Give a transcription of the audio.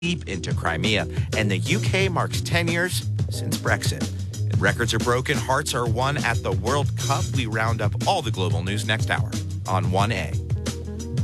deep into Crimea, and the UK marks 10 years since Brexit. And records are broken, hearts are won at the World Cup. We round up all the global news next hour on 1A.